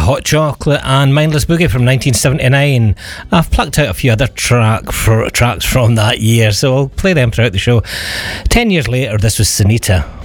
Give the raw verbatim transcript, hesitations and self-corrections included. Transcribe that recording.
Hot Chocolate and Mindless Boogie from nineteen seventy-nine. I've plucked out a few other track for, tracks from that year, so I'll play them throughout the show. Ten years later, this was Sunita